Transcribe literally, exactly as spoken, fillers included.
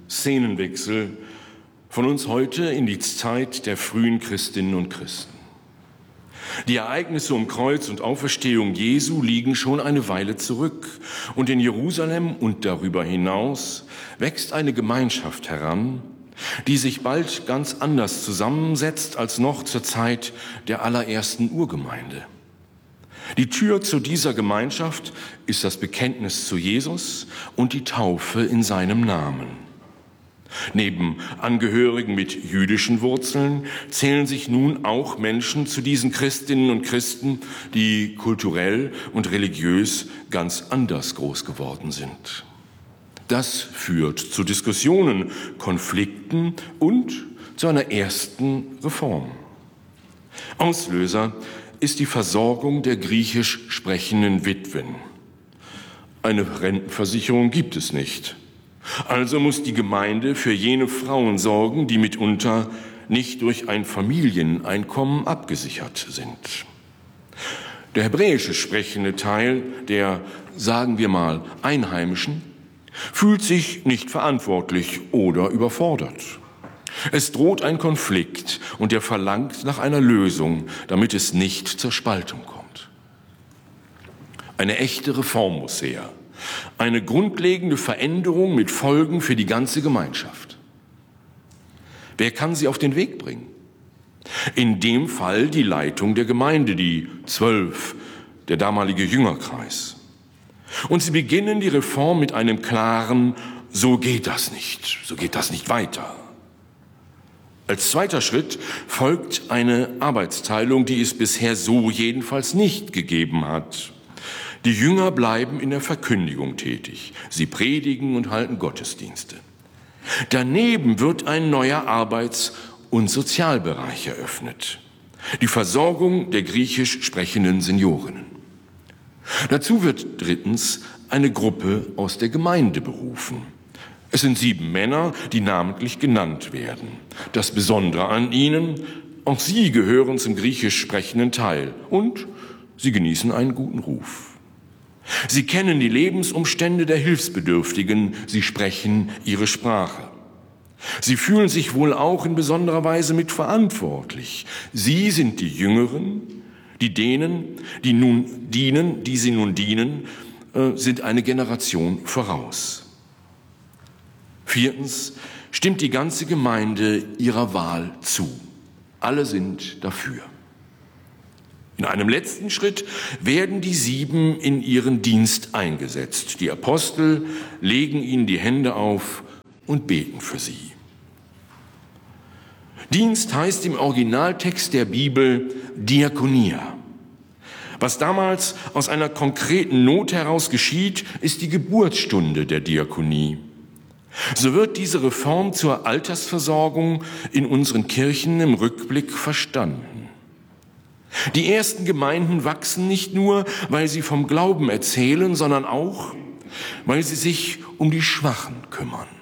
Szenenwechsel von uns heute in die Zeit der frühen Christinnen und Christen. Die Ereignisse um Kreuz und Auferstehung Jesu liegen schon eine Weile zurück und in Jerusalem und darüber hinaus wächst eine Gemeinschaft heran, die sich bald ganz anders zusammensetzt als noch zur Zeit der allerersten Urgemeinde. Die Tür zu dieser Gemeinschaft ist das Bekenntnis zu Jesus und die Taufe in seinem Namen. Neben Angehörigen mit jüdischen Wurzeln zählen sich nun auch Menschen zu diesen Christinnen und Christen, die kulturell und religiös ganz anders groß geworden sind. Das führt zu Diskussionen, Konflikten und zu einer ersten Reform. Auslöser ist die Versorgung der griechisch sprechenden Witwen. Eine Rentenversicherung gibt es nicht. Also muss die Gemeinde für jene Frauen sorgen, die mitunter nicht durch ein Familieneinkommen abgesichert sind. Der hebräische sprechende Teil der, sagen wir mal, Einheimischen fühlt sich nicht verantwortlich oder überfordert. Es droht ein Konflikt und er verlangt nach einer Lösung, damit es nicht zur Spaltung kommt. Eine echte Reform muss her. Eine grundlegende Veränderung mit Folgen für die ganze Gemeinschaft. Wer kann sie auf den Weg bringen? In dem Fall die Leitung der Gemeinde, die Zwölf, der damalige Jüngerkreis. Und sie beginnen die Reform mit einem klaren, so geht das nicht, so geht das nicht weiter. Als zweiter Schritt folgt eine Arbeitsteilung, die es bisher so jedenfalls nicht gegeben hat. Die Jünger bleiben in der Verkündigung tätig. Sie predigen und halten Gottesdienste. Daneben wird ein neuer Arbeits- und Sozialbereich eröffnet. Die Versorgung der griechisch sprechenden Seniorinnen. Dazu wird drittens eine Gruppe aus der Gemeinde berufen. Es sind sieben Männer, die namentlich genannt werden. Das Besondere an ihnen, auch sie gehören zum griechisch sprechenden Teil und sie genießen einen guten Ruf. Sie kennen die Lebensumstände der Hilfsbedürftigen, sie sprechen ihre Sprache. Sie fühlen sich wohl auch in besonderer Weise mitverantwortlich. Sie sind die Jüngeren, die denen, die nun dienen, die sie nun dienen, sind eine Generation voraus. Viertens stimmt die ganze Gemeinde ihrer Wahl zu. Alle sind dafür. In einem letzten Schritt werden die Sieben in ihren Dienst eingesetzt. Die Apostel legen ihnen die Hände auf und beten für sie. Dienst heißt im Originaltext der Bibel Diakonia. Was damals aus einer konkreten Not heraus geschieht, ist die Geburtsstunde der Diakonie. So wird diese Reform zur Altersversorgung in unseren Kirchen im Rückblick verstanden. Die ersten Gemeinden wachsen nicht nur, weil sie vom Glauben erzählen, sondern auch, weil sie sich um die Schwachen kümmern.